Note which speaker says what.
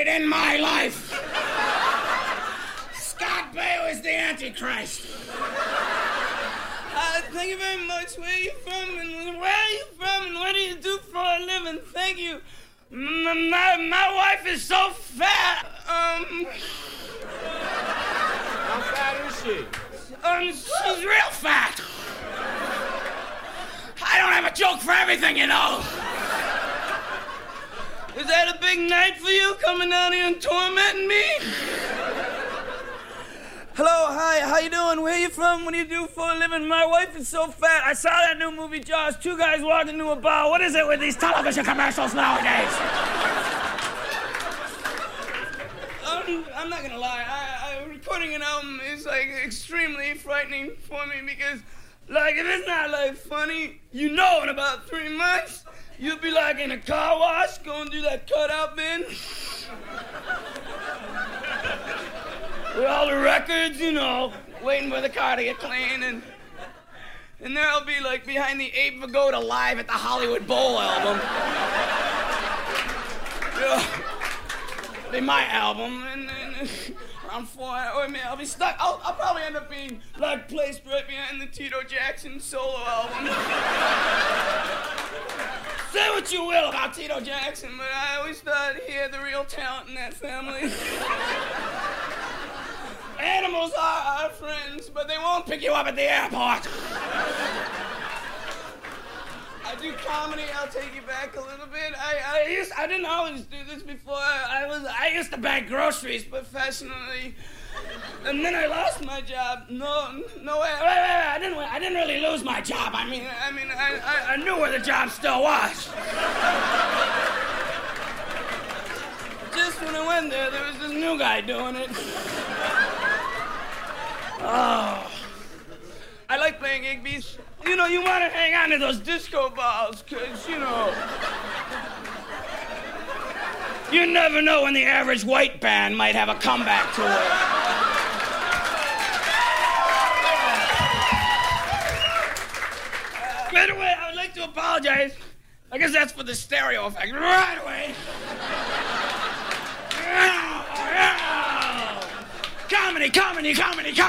Speaker 1: created in my life. Scott Baio is the Antichrist.
Speaker 2: Thank you very much. Where are you from? And where are you from? And what do you do for a living? Thank you. My wife is so fat.
Speaker 3: How fat is she?
Speaker 2: She's real fat.
Speaker 1: I don't have a joke for everything, you know.
Speaker 2: Is that a big night for you, coming down here and tormenting me? Hello, hi, how you doing? Where you from? What do you do for a living? My wife is so fat. I saw that new movie, Jaws. Two guys walked into a bar. What is it with these
Speaker 1: Television commercials nowadays.
Speaker 2: I'm not gonna lie. Recording an album is like extremely frightening for me because, like, if it's not like funny, you know, in about 3 months, you'll be like in a car wash going through that cutout bin. With all the records, you know, waiting for the car to get clean, and there I'll be like behind the Abe Vigoda Live at the Hollywood Bowl album. Yeah. Be my album, and around 4 hours, I'll be stuck. I'll probably end up being like placed right behind the Tito Jackson solo album. Say what you will about Tito Jackson, but I always thought he had the real talent in that family. Animals are our friends, but they won't pick you up at the airport. I do comedy. I'll take you back a little bit. I didn't always do this before. I used to bag groceries professionally, and then I lost my job. No way. Wait. I didn't really lose my job. I knew where the job still was. Just when I went there was this new guy doing it. Oh. I like playing Igby's. You know, you want to hang on to those disco balls, because, you know, you never know when the average white band might have a comeback tour. Right away, I would like to apologize. I guess that's for the stereo effect. Right away. Comedy.